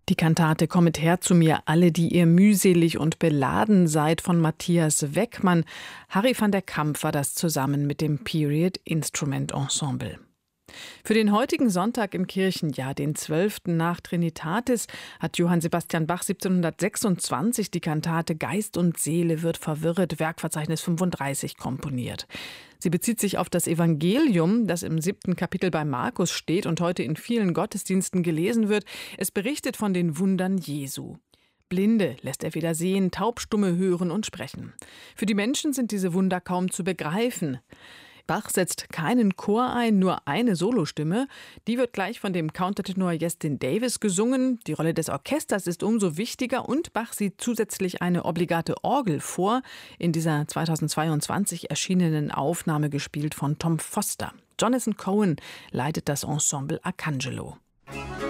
Die Kantate »Kommet her zu mir, alle, die ihr mühselig und beladen seid« von Matthias Weckmann. Harry van der Kamp war das zusammen mit dem Period Instrument Ensemble. Für den heutigen Sonntag im Kirchenjahr, den 12. nach Trinitatis, hat Johann Sebastian Bach 1726 die Kantate »Geist und Seele wird verwirret«, Werkverzeichnis 35, komponiert. Sie bezieht sich auf das Evangelium, das im 7. Kapitel bei Markus steht und heute in vielen Gottesdiensten gelesen wird. Es berichtet von den Wundern Jesu. Blinde lässt er wieder sehen, Taubstumme hören und sprechen. Für die Menschen sind diese Wunder kaum zu begreifen. Bach setzt keinen Chor ein, nur eine Solostimme. Die wird gleich von dem Countertenor Justin Davis gesungen. Die Rolle des Orchesters ist umso wichtiger und Bach sieht zusätzlich eine obligate Orgel vor, in dieser 2022 erschienenen Aufnahme gespielt von Tom Foster. Jonathan Cohen leitet das Ensemble Arcangelo.